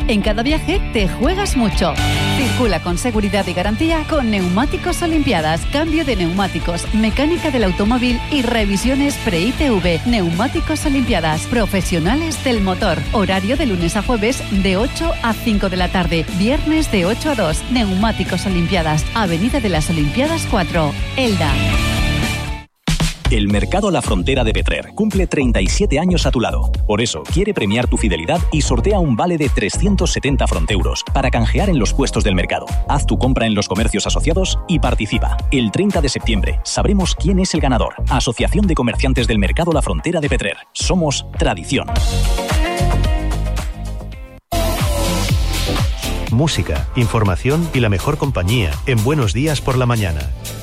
En cada viaje te juegas mucho. Circula con seguridad y garantía con Neumáticos Olimpiadas. Cambio de neumáticos, mecánica del automóvil y revisiones pre-ITV. Neumáticos Olimpiadas, profesionales del motor. Horario de lunes a jueves de 8 a 5 de la tarde. Viernes de 8 a 2. Neumáticos Olimpiadas, Avenida de las Olimpiadas 4, Elda. El Mercado La Frontera de Petrer cumple 37 años a tu lado. Por eso quiere premiar tu fidelidad y sortea un vale de 370 fronteuros para canjear en los puestos del mercado. Haz tu compra en los comercios asociados y participa. El 30 de septiembre sabremos quién es el ganador. Asociación de Comerciantes del Mercado La Frontera de Petrer. Somos tradición. Música, información y la mejor compañía en Buenos Días por la Mañana.